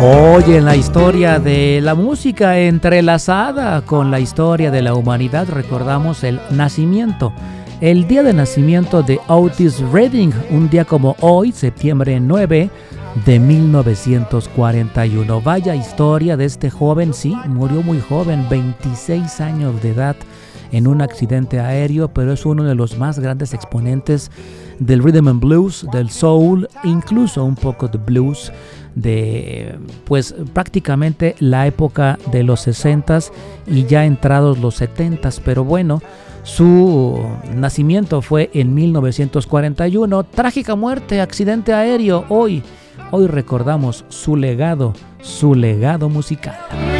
Hoy en la historia de la música entrelazada con la historia de la humanidad recordamos el día de nacimiento de Otis Redding, un día como hoy, septiembre 9 de 1941. Vaya historia de este joven, sí, murió muy joven, 26 años de edad en un accidente aéreo, pero es uno de los más grandes exponentes del rhythm and blues, del soul, incluso un poco de blues, de pues prácticamente la época de los 60s y ya entrados los 70s, pero bueno, su nacimiento fue en 1941, trágica muerte, accidente aéreo. Hoy recordamos su legado musical.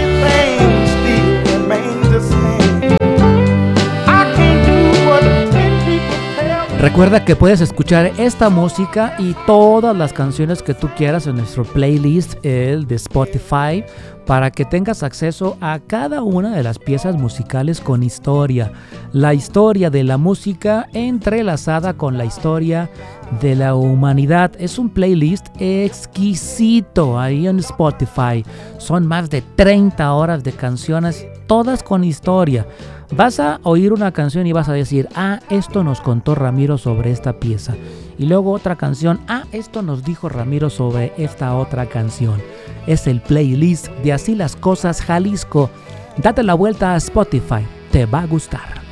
Recuerda que puedes escuchar esta música y todas las canciones que tú quieras en nuestro playlist, el de Spotify, para que tengas acceso a cada una de las piezas musicales con historia. La historia de la música entrelazada con la historia de la humanidad. Es un playlist exquisito ahí en Spotify. Son más de 30 horas de canciones, todas con historia. Vas a oír una canción y vas a decir, esto nos contó Ramiro sobre esta pieza. Y luego otra canción, esto nos dijo Ramiro sobre esta otra canción. Es el playlist de Así las Cosas Jalisco. Date la vuelta a Spotify, te va a gustar.